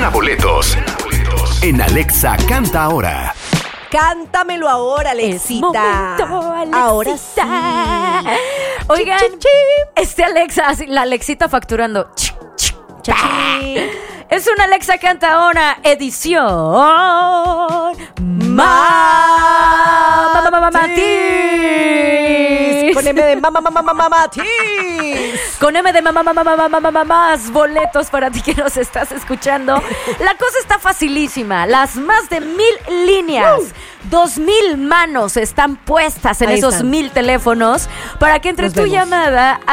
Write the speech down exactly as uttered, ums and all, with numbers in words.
Gana boletos en Alexa Canta Ahora. Cántamelo ahora, Alexita. Momento, Alexita. Ahora sí. Oigan, Chip, chip, chip. este Alexa, así, la Alexita facturando. Ch, ch, Chachi. Es una Alexa Canta Ahora edición Matiz. Con M de mamá, mamá, mamá, Matiz. Con M de mamá, mamá, mamá, mamá, mamá, más boletos para ti que nos estás escuchando. La cosa está facilísima. Las más de mil líneas, uh. dos mil manos están puestas en Ahí esos están. mil teléfonos para que entre Nos tu vemos. llamada